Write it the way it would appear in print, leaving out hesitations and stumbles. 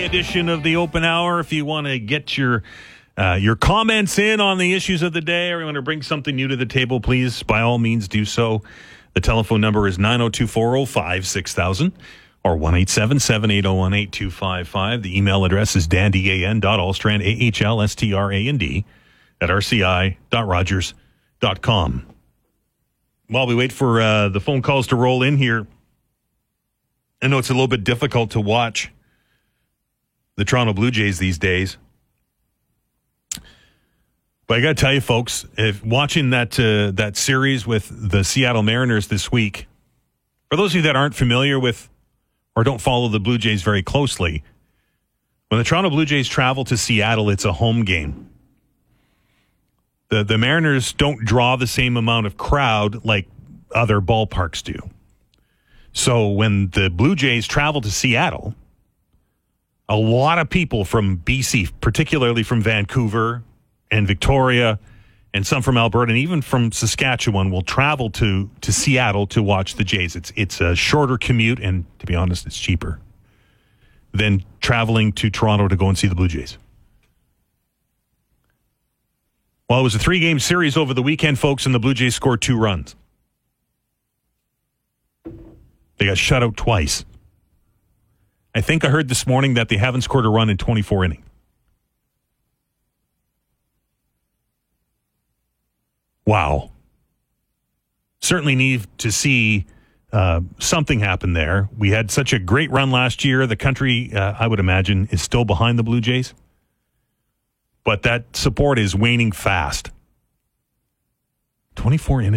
edition of the Open Hour. If you want to get your comments in on the issues of the day, or you want to bring something new to the table, please, by all means, do so. The telephone number is 902-405-6000 or 1-877-801-8255. The email address is dandan.alstrand, AHLSTRAND, at rci.rogers.com. While we wait for the phone calls to roll in here, I know it's a little bit difficult to watch the Toronto Blue Jays these days. But I got to tell you, folks, if watching that series with the Seattle Mariners this week, for those of you that aren't familiar with or don't follow the Blue Jays very closely, when the Toronto Blue Jays travel to Seattle, it's a home game. The Mariners don't draw the same amount of crowd like other ballparks do. So when the Blue Jays travel to Seattle, a lot of people from BC, particularly from Vancouver and Victoria, and some from Alberta, and even from Saskatchewan, will travel to Seattle to watch the Jays. It's a shorter commute, and to be honest, it's cheaper than traveling to Toronto to go and see the Blue Jays. Well, it was a 3-game series over the weekend, folks, and the Blue Jays scored 2 runs. They got shut out twice. I think I heard this morning that they haven't scored a run in 24 innings. Wow. Certainly need to see something happen there. We had such a great run last year. The country, I would imagine, is still behind the Blue Jays. But that support is waning fast. 24 innings.